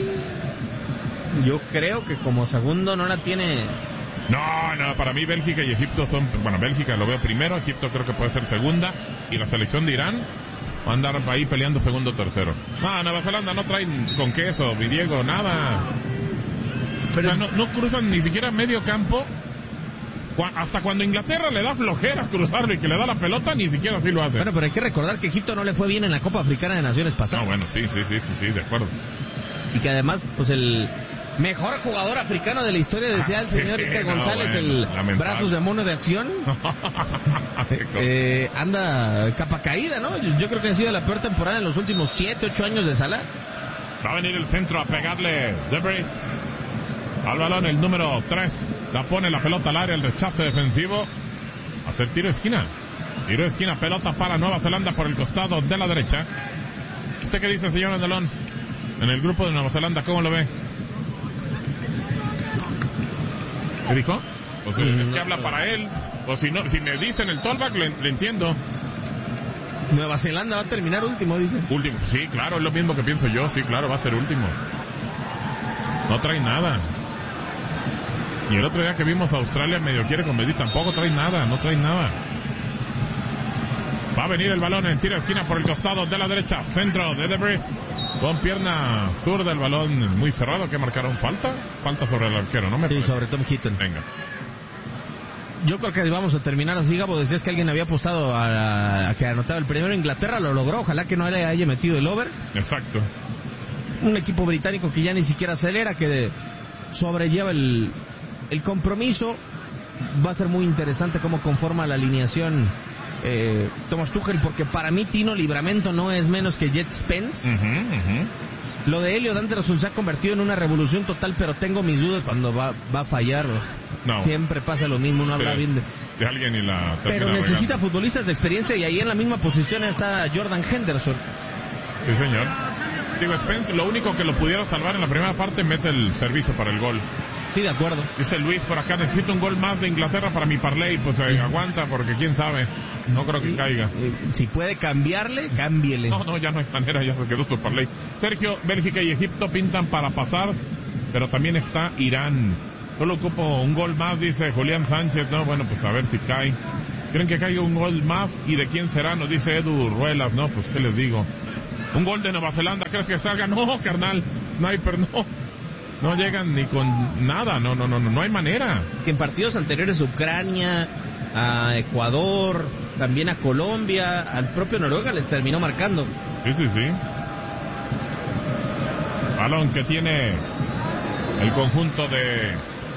Yo creo que como segundo no la tiene. No, para mí Bélgica y Egipto son... Bueno, Bélgica lo veo primero, Egipto creo que puede ser segunda, y la selección de Irán va a andar ahí peleando segundo o tercero. Nueva Zelanda no traen con queso, mi Diego, nada. Pero o sea, no cruzan ni siquiera medio campo. Hasta cuando Inglaterra le da flojera cruzarlo y que le da la pelota, ni siquiera así lo hace. Bueno, pero hay que recordar que Egipto no le fue bien en la Copa Africana de Naciones pasada. No, bueno, sí, de acuerdo. Y que además, pues el mejor jugador africano de la historia, decía el señor Iker González, lamentable. Brazos de mono de acción. Anda capa caída, ¿no? Yo creo que ha sido la peor temporada en los últimos 7, 8 años de Salah. Va a venir el centro a pegarle Debris al balón, el número 3. La pone la pelota al área, el rechazo defensivo. Hacer tiro de esquina. Tiro de esquina, pelota para Nueva Zelanda por el costado de la derecha. ¿Usted qué dice, señor Andalón? En el grupo de Nueva Zelanda, ¿cómo lo ve? ¿Qué dijo? Pues es que habla para él. O si no, si me dicen el tollback, le entiendo. Nueva Zelanda va a terminar último, dice. Último, sí, claro, es lo mismo que pienso yo. Sí, claro, va a ser último. No trae nada. Y el otro día que vimos a Australia medio quiere competir, tampoco trae nada, no trae nada. Va a venir el balón en tiro de esquina por el costado de la derecha. Centro de Debris. Con pierna zurda, el balón muy cerrado. ¿Qué marcaron? ¿Falta? Falta sobre el arquero, ¿no? Sí, sobre Tom Heaton. Venga. Yo creo que vamos a terminar así, Gabo. Decías que alguien había apostado a que anotaba el primero. Inglaterra lo logró. Ojalá que no le haya metido el over. Exacto. Un equipo británico que ya ni siquiera acelera, que sobrelleva el compromiso. Va a ser muy interesante cómo conforma la alineación Thomas Tuchel, porque para mí Tino Livramento no es menos que Jet Spence. Lo de Elliot Anderson se ha convertido en una revolución total, pero tengo mis dudas cuando va a fallar. No. Siempre pasa lo mismo, uno habla bien de alguien y la... Pero necesita futbolistas de experiencia, y ahí en la misma posición está Jordan Henderson. Sí, señor. Digo, Spence, lo único que lo pudiera salvar en la primera parte, mete el servicio para el gol. Sí, de acuerdo. Dice Luis por acá, necesito un gol más de Inglaterra para mi parlay. Pues aguanta, porque quién sabe. No creo que caiga. Si puede cambiarle, cámbiele. No, ya no hay manera, ya se quedó su parlay. Sergio, Bélgica y Egipto pintan para pasar, pero también está Irán. Solo ocupo un gol más, dice Julián Sánchez. No, bueno, pues a ver si cae. ¿Creen que caiga un gol más? ¿Y de quién será? Nos dice Edu Ruelas. No, pues qué les digo. Un gol de Nueva Zelanda, ¿crees que salga? No, carnal, Sniper, no. No llegan ni con nada, no hay manera. Que en partidos anteriores Ucrania, a Ecuador, también a Colombia, al propio Noruega les terminó marcando. Sí. Balón que tiene el conjunto de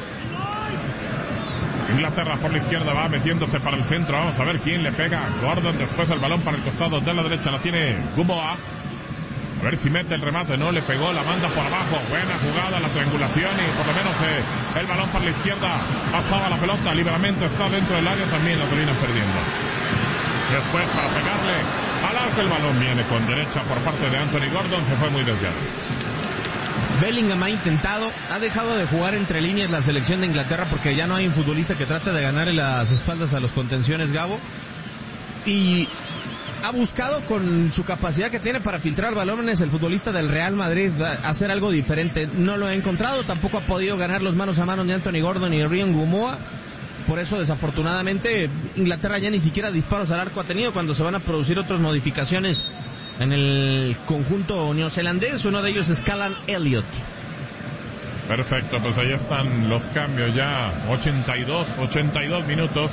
Inglaterra por la izquierda, va metiéndose para el centro. Vamos a ver quién le pega. Gordon, después el balón para el costado de la derecha, la tiene Gumoa. A ver si mete el remate, no le pegó, la manda por abajo. Buena jugada, la triangulación y por lo menos el balón para la izquierda. Pasaba la pelota, Livramento está dentro del área, también la termina perdiendo. Después para pegarle al arco, el balón viene con derecha por parte de Anthony Gordon, se fue muy desviado. Bellingham ha intentado, ha dejado de jugar entre líneas la selección de Inglaterra porque ya no hay un futbolista que trate de ganarle las espaldas a los contenciones, Gabo. Y ha buscado con su capacidad que tiene para filtrar balones el futbolista del Real Madrid hacer algo diferente. No lo ha encontrado, tampoco ha podido ganar los manos a manos de Anthony Gordon y Ryan Gumoa. Por eso, desafortunadamente, Inglaterra ya ni siquiera disparos al arco ha tenido cuando se van a producir otras modificaciones en el conjunto neozelandés. Uno de ellos es Callum Elliott. Perfecto, pues ahí están los cambios ya. 82 minutos.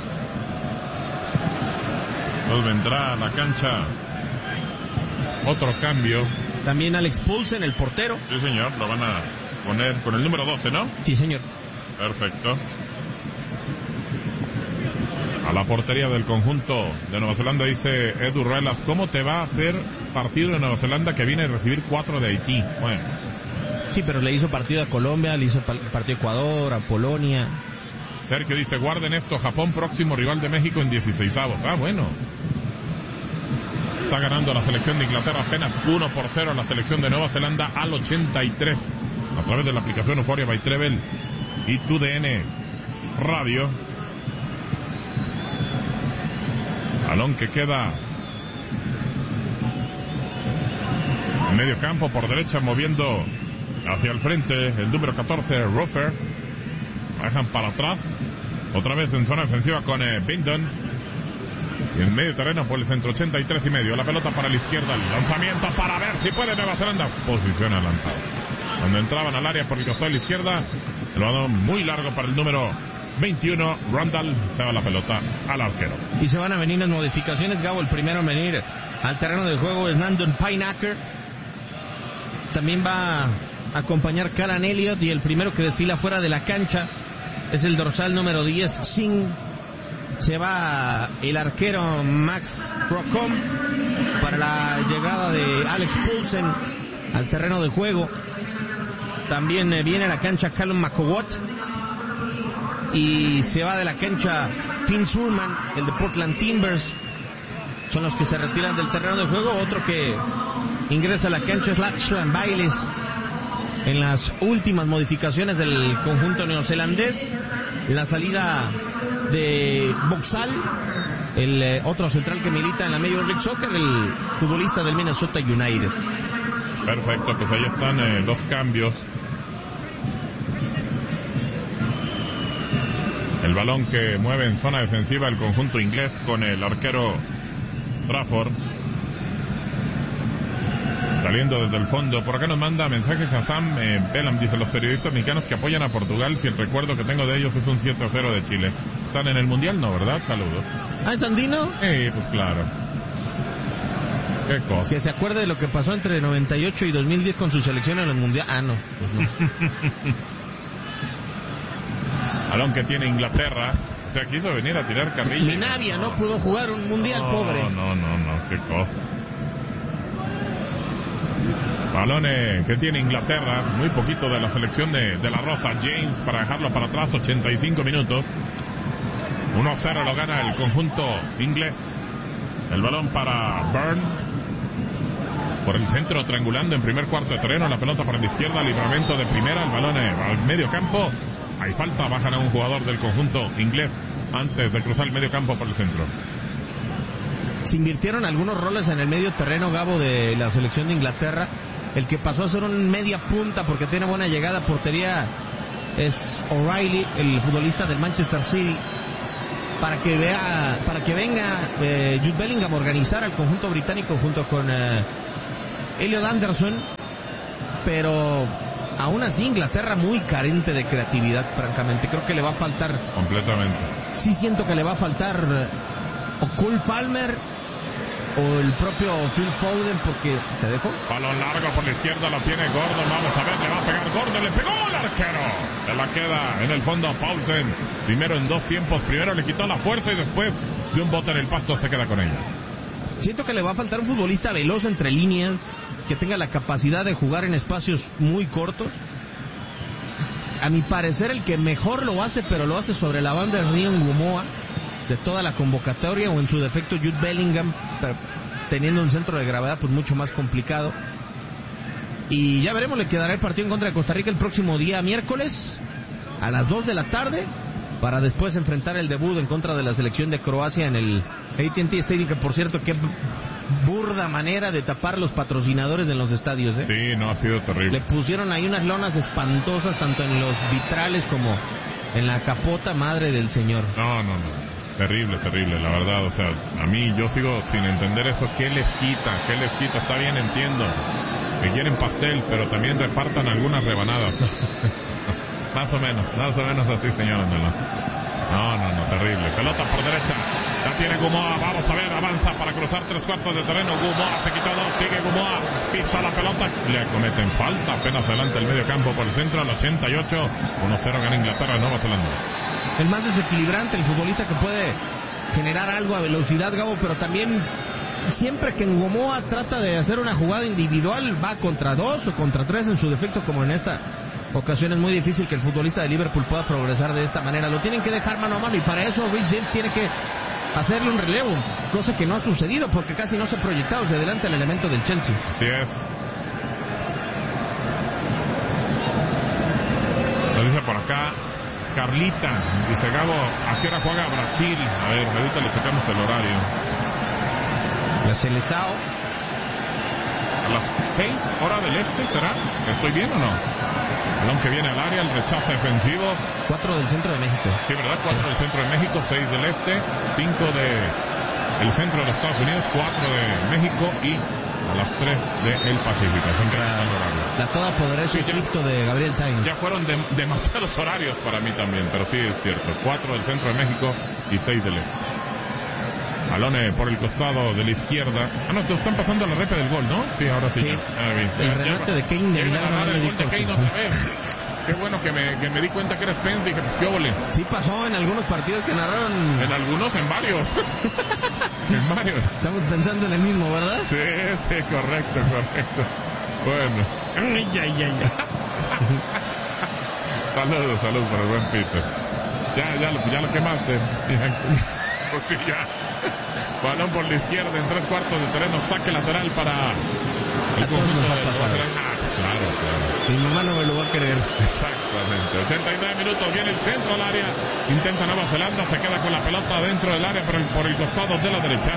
Nos vendrá a la cancha otro cambio. También Alex Poulsen, el portero. Sí, señor, lo van a poner con el número 12, ¿no? Sí, señor. Perfecto. A la portería del conjunto de Nueva Zelanda, dice Edu Ruelas, ¿cómo te va a hacer partido de Nueva Zelanda que viene a recibir 4 de Haití? Bueno. Sí, pero le hizo partido a Colombia, le hizo partido a Ecuador, a Polonia. Sergio dice, guarden esto, Japón próximo rival de México en 16avos. Ah, bueno. Está ganando la selección de Inglaterra apenas 1-0 a la selección de Nueva Zelanda al 83. A través de la aplicación Euphoria by Treble y TUDN Radio. Balón que queda en medio campo por derecha, moviendo hacia el frente el número 14, Rofer. Bajan para atrás, otra vez en zona defensiva con Bindon. Y en medio terreno por el centro, 83.5. La pelota para la izquierda, el lanzamiento para ver si puede Nueva Zelanda. Posición adelantada. Cuando entraban al área por el costado de la izquierda, el balón muy largo para el número 21, Randall, estaba la pelota al arquero. Y se van a venir las modificaciones, Gabo. El primero en venir al terreno de juego es Nandon Pineacker. También va a acompañar Callum Elliott, y el primero que desfila fuera de la cancha es el dorsal número 10, Singh. Se va el arquero Max Crocombe para la llegada de Alex Poulsen al terreno de juego. También viene a la cancha Callum McCowott. Y se va de la cancha Finn Surman, el de Portland Timbers. Son los que se retiran del terreno de juego. Otro que ingresa a la cancha es Lachlan Bailes. En las últimas modificaciones del conjunto neozelandés, la salida de Boxall, el otro central que milita en la Major League Soccer, el futbolista del Minnesota United. Perfecto, pues ahí están los cambios. El balón que mueve en zona defensiva el conjunto inglés con el arquero Trafford. Saliendo desde el fondo. Por acá nos manda mensaje Hassan Belam. Dice, los periodistas mexicanos que apoyan a Portugal, si el recuerdo que tengo de ellos es un 7-0 de Chile. ¿Están en el Mundial? No, ¿verdad? Saludos. ¿Ah, es andino? Sí, pues claro. Qué cosa. Que se acuerde de lo que pasó entre 98 y 2010 con su selección en el Mundial. Ah, no. Pues no. Balón que tiene Inglaterra. O sea, quiso venir a tirar carrilla. Minavia no pudo jugar un Mundial, pobre. No, qué cosa. Balón que tiene Inglaterra, muy poquito de la selección de la Rosa. James para dejarlo para atrás, 85 minutos. 1-0 lo gana el conjunto inglés. El balón para Byrne. por el centro, triangulando en primer cuarto de terreno, la pelota para la izquierda, libramiento de primera, el balón al medio campo, hay falta, bajan a un jugador del conjunto inglés antes de cruzar el medio campo por el centro. Se invirtieron algunos roles en el medio terreno, Gabo, de la selección de Inglaterra. El que pasó a ser un media punta porque tiene buena llegada a portería es O'Reilly, el futbolista del Manchester City, para que venga Jude Bellingham a organizar al conjunto británico junto con Elliot Anderson, pero aún así Inglaterra muy carente de creatividad, francamente. Creo que le va a faltar completamente. Sí, siento que le va a faltar o Cole Palmer o el propio Phil Foden, porque te dejo. Balón largo por la izquierda, lo tiene Gordon, vamos a ver, le va a pegar Gordon, le pegó el arquero, se la queda en el fondo Paulsen, primero en dos tiempos, primero le quitó la fuerza y después de un bote en el pasto se queda con ella. Siento que le va a faltar un futbolista veloz entre líneas, que tenga la capacidad de jugar en espacios muy cortos. A mi parecer el que mejor lo hace, pero lo hace sobre la banda, de Ryan Gumoa, de toda la convocatoria, o en su defecto Jude Bellingham, pero teniendo un centro de gravedad pues mucho más complicado. Y ya veremos, le quedará el partido en contra de Costa Rica el próximo día miércoles a las 2 de la tarde, para después enfrentar el debut en contra de la selección de Croacia en el AT&T Stadium, que por cierto, qué burda manera de tapar los patrocinadores en los estadios, ¿eh? Sí, no, ha sido terrible. Le pusieron ahí unas lonas espantosas, tanto en los vitrales como en la capota, madre del señor. No. Terrible, la verdad, o sea, a mí yo sigo sin entender eso. ¿Qué les quita? Está bien, entiendo que quieren pastel, pero también repartan algunas rebanadas. más o menos así, señor. No, terrible. Pelota por derecha, la tiene Gumoa, vamos a ver, avanza para cruzar 3/4 de terreno. Gumoa se quitó 2, sigue Gumoa, pisa la pelota, le cometen falta, apenas adelanta el medio campo por el centro, al 88, 1-0 gana Inglaterra, Nueva Zelanda. El más desequilibrante, el futbolista que puede generar algo a velocidad, Gabo, pero también siempre que Gumoa trata de hacer una jugada individual, va contra 2 o contra 3 en su defecto, como en esta ocasión. Es muy difícil que el futbolista de Liverpool pueda progresar de esta manera. Lo tienen que dejar mano a mano, y para eso Reece James tiene que hacerle un relevo, cosa que no ha sucedido porque casi no se ha proyectado hacia adelante el elemento del Chelsea. Así es. Lo dice por acá Carlita, dice Gabo, ¿a qué hora juega Brasil? A ver, ahorita le checamos el horario. La Seleção a las 6 hora del este, ¿será? ¿Estoy bien o no? Balón que viene al área, el rechazo defensivo. 4 del centro de México. Sí, ¿verdad? 4 del centro de México, 6 del este, 5 del centro de los Estados Unidos, 4 de México y a las 3 del Pacífico. La todopoderosa cripto de Gabriel Sainz. Ya fueron demasiados horarios para mí también, pero sí es cierto. 4 del centro de México y 6 del este. Balón por el costado de la izquierda. No, te están pasando la repe del gol, ¿no? Sí, ahora sí. El remate de Kane de milagro. El gol de Kane otra vez. Qué bueno que me di cuenta que era Spence y dije, pues qué óvole. Sí pasó en algunos partidos que narraron. En algunos, en varios. En varios. Estamos pensando en el mismo, ¿verdad? Sí, correcto. Bueno. Saludos para el buen Peter. Ya lo quemaste. Pues sí, ya. Balón por la izquierda en 3/4 de terreno, saque lateral para el conjunto de Nueva Zelanda. Claro. Mi mamá no me lo va a creer. Exactamente. 89 minutos, viene el centro al área. Intenta Nueva Zelanda, se queda con la pelota dentro del área por el costado de la derecha.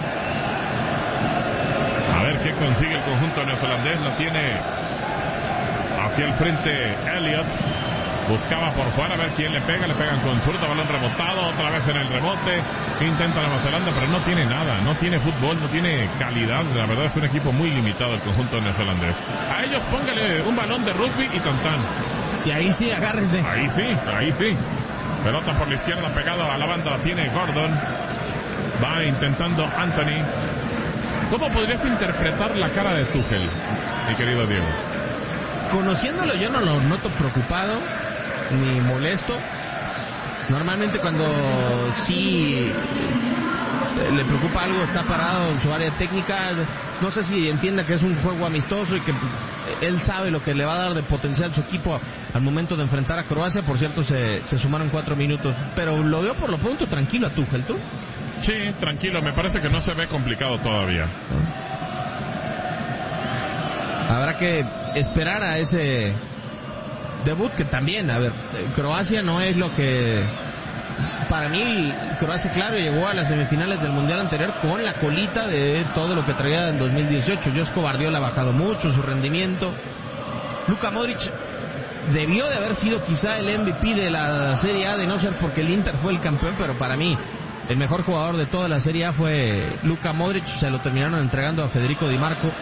A ver qué consigue el conjunto neozelandés. La tiene hacia el frente Elliot. Buscaba por fuera a ver quién le pegan con zurda, balón rebotado, otra vez en el rebote, intenta Nueva Zelanda, pero no tiene nada, no tiene fútbol, no tiene calidad, la verdad es un equipo muy limitado el conjunto neozelandés. A ellos póngale un balón de rugby y tantán. Y ahí sí, agárrese. Ahí sí. Pelota por la izquierda pegada a la banda, la tiene Gordon, va intentando Anthony. ¿Cómo podrías interpretar la cara de Tuchel, mi querido Diego? Conociéndolo yo no lo noto preocupado ni molesto. Normalmente cuando sí le preocupa algo, está parado en su área técnica. No sé si entienda que es un juego amistoso y que él sabe lo que le va a dar de potencial su equipo al momento de enfrentar a Croacia. Por cierto, se sumaron 4 minutos, pero lo veo por lo pronto tranquilo a Tuchel. ¿Tú? Sí, tranquilo, me parece que no se ve complicado todavía. Habrá que esperar a ese debut, que también, a ver, Croacia no es lo que... Para mí, Croacia, claro, llegó a las semifinales del Mundial anterior con la colita de todo lo que traía en 2018. Joško Guardiola ha bajado mucho su rendimiento. Luka Modric debió de haber sido quizá el MVP de la Serie A, de no ser porque el Inter fue el campeón, pero para mí el mejor jugador de toda la Serie A fue Luka Modric. Se lo terminaron entregando a Federico Di Marco.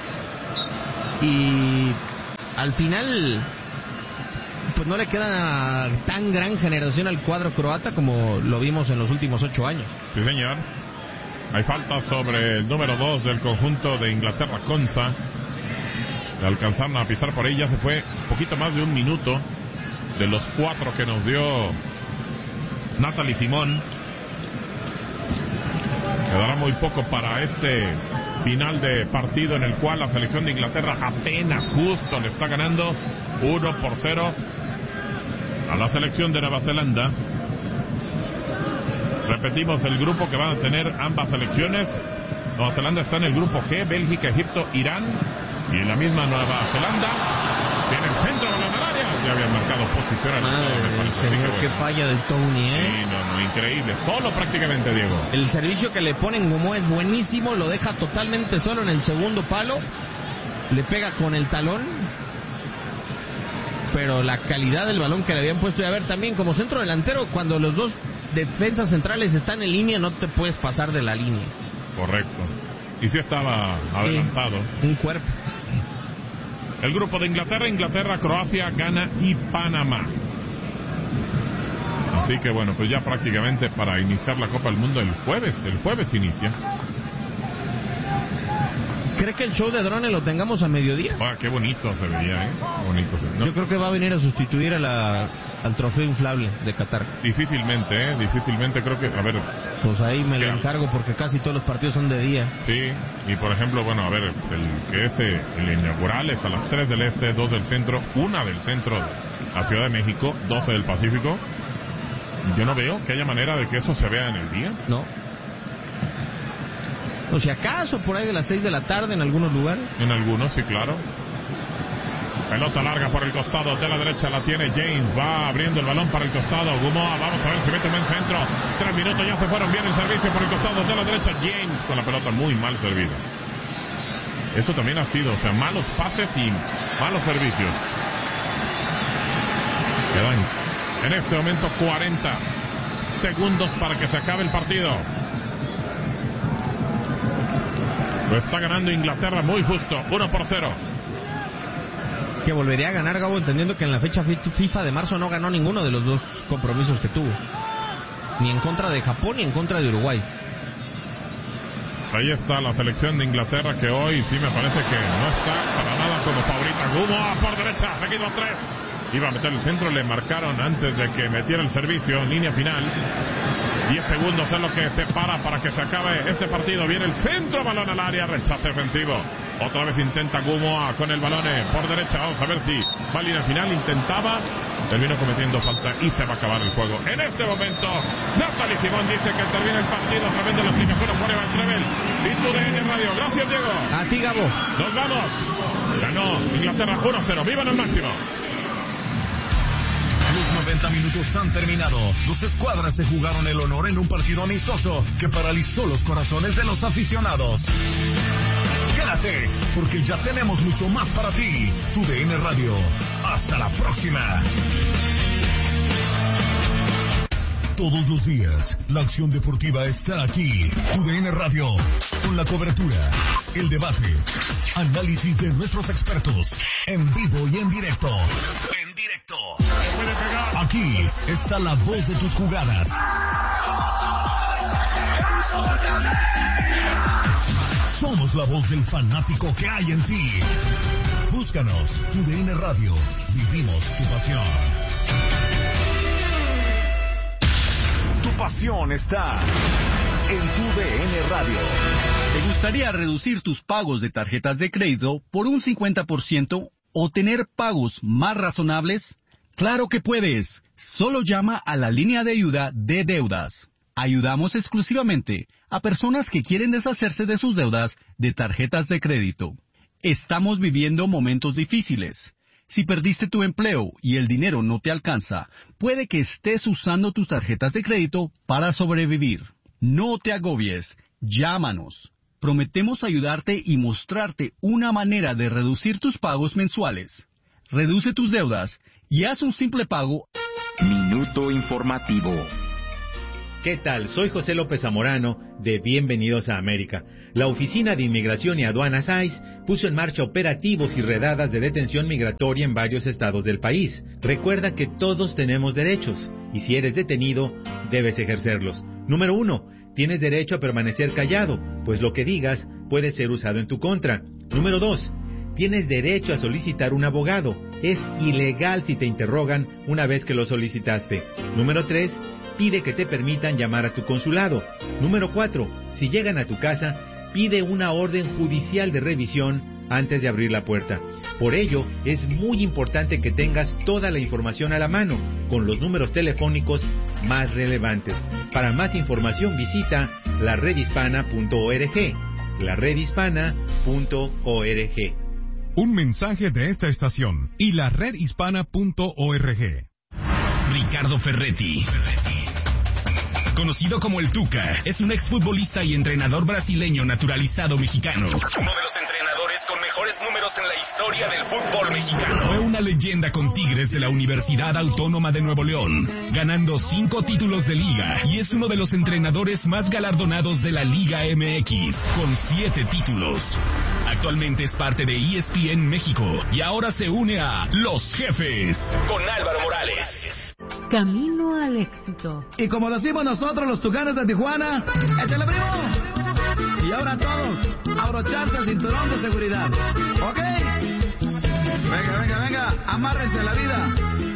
Y al final... pues no le queda tan gran generación al cuadro croata como lo vimos en los últimos 8 años. Sí, señor. Hay falta sobre el número 2 del conjunto de Inglaterra, Konsa. Le alcanzaron a pisar por ella. Se fue poquito más de un minuto de los 4 que nos dio Natalie Simón. Quedará muy poco para este final de partido en el cual la selección de Inglaterra apenas justo le está ganando 1-0 a la selección de Nueva Zelanda. Repetimos el grupo que van a tener ambas selecciones. Nueva Zelanda está en el grupo G, Bélgica, Egipto, Irán, y en la misma Nueva Zelanda tiene el centro de la área. Ya habían marcado posición al señor, que falla del Tony, Sí, no, increíble. Solo prácticamente, Diego. El servicio que le ponen como es buenísimo, lo deja totalmente solo en el segundo palo. Le pega con el talón. Pero la calidad del balón que le habían puesto, y a ver, también como centro delantero, cuando los dos defensas centrales están en línea, no te puedes pasar de la línea. Correcto. Y sí estaba adelantado. Un cuerpo. El grupo de Inglaterra, Croacia, Ghana y Panamá. Así que bueno, pues ya prácticamente para iniciar la Copa del Mundo el jueves inicia. ¿Cree que el show de drones lo tengamos a mediodía? Qué bonito se veía, ¿no? Yo creo que va a venir a sustituir al trofeo inflable de Qatar. Difícilmente creo que, a ver... Pues ahí me lo encargo porque casi todos los partidos son de día. Sí, y por ejemplo, bueno, a ver, el que es el inaugural es a las 3 del este, 2 del centro, 1 del centro, a Ciudad de México, 12 del Pacífico. Yo no veo que haya manera de que eso se vea en el día. No. O si acaso por ahí de las 6 de la tarde en algunos lugares. En algunos, sí, claro. Pelota larga por el costado de la derecha, la tiene James, va abriendo el balón para el costado, Gumoa, vamos a ver si mete un buen centro. 3 minutos, ya se fueron bien el servicio por el costado de la derecha, James con la pelota muy mal servida. Eso también ha sido, o sea, malos pases y malos servicios. Quedan en este momento 40 segundos para que se acabe el partido. Lo está ganando Inglaterra muy justo, 1-0. Que volvería a ganar, Gabo, entendiendo que en la fecha FIFA de marzo no ganó ninguno de los dos compromisos que tuvo. Ni en contra de Japón ni en contra de Uruguay. Ahí está la selección de Inglaterra, que hoy sí me parece que no está para nada como favorita. Gumoa por derecha, seguido a 3. Iba a meter el centro, le marcaron antes de que metiera el servicio en línea final. 10 segundos es lo que separa para que se acabe este partido. Viene el centro, balón al área, rechace ofensivo. Otra vez intenta Gumoa con el balón por derecha. Vamos a ver si va a línea final. Intentaba, terminó cometiendo falta y se va a acabar el juego. En este momento, Natalie Simón dice que termina el partido a través de la aplicación por Evan Trevel y TUDN Radio. Gracias, Diego. A ti, Gabo. Nos vamos. Ganó Inglaterra 1-0. ¡Vivan al máximo! Los 90 minutos han terminado. Dos escuadras se jugaron el honor en un partido amistoso que paralizó los corazones de los aficionados. Quédate, porque ya tenemos mucho más para ti. TUDN Radio. Hasta la próxima. Todos los días, la acción deportiva está aquí. TUDN Radio, con la cobertura, el debate, análisis de nuestros expertos, en vivo y en directo. Aquí está la voz de tus jugadas. Somos la voz del fanático que hay en ti. Búscanos, TUDN Radio. Vivimos tu pasión. Tu pasión está en TUDN Radio. ¿Te gustaría reducir tus pagos de tarjetas de crédito por un 50% o tener pagos más razonables? ¡Claro que puedes! Solo llama a la línea de ayuda de deudas. Ayudamos exclusivamente a personas que quieren deshacerse de sus deudas de tarjetas de crédito. Estamos viviendo momentos difíciles. Si perdiste tu empleo y el dinero no te alcanza, puede que estés usando tus tarjetas de crédito para sobrevivir. No te agobies, llámanos. Prometemos ayudarte y mostrarte una manera de reducir tus pagos mensuales. Reduce tus deudas y haz un simple pago. Minuto informativo. ¿Qué tal? Soy José López Zamorano de Bienvenidos a América. La Oficina de Inmigración y Aduanas ICE puso en marcha operativos y redadas de detención migratoria en varios estados del país. Recuerda que todos tenemos derechos y si eres detenido, debes ejercerlos. Número 1. Tienes derecho a permanecer callado, pues lo que digas puede ser usado en tu contra. Número 2. Tienes derecho a solicitar un abogado. Es ilegal si te interrogan una vez que lo solicitaste. Número 3. Pide que te permitan llamar a tu consulado. Número 4. Si llegan a tu casa, pide una orden judicial de revisión antes de abrir la puerta. Por ello, es muy importante que tengas toda la información a la mano, con los números telefónicos más relevantes. Para más información visita laredhispana.org. laredhispana.org. Un mensaje de esta estación y laredhispana.org. Ricardo Ferretti, conocido como el Tuca, es un exfutbolista y entrenador brasileño naturalizado mexicano. Uno de los entrenadores con mejores números en la historia del fútbol mexicano. Fue una leyenda con Tigres de la Universidad Autónoma de Nuevo León, ganando 5 títulos de liga, y es uno de los entrenadores más galardonados de la Liga MX, con 7 títulos. Actualmente es parte de ESPN México y ahora se une a Los Jefes con Álvaro Morales. Camino al éxito. Y como decimos nosotros los Tucanes de Tijuana, ¡échale, primo! Y ahora todos, abrocharse el cinturón de seguridad. ¿Ok? Venga, amárrense a la vida.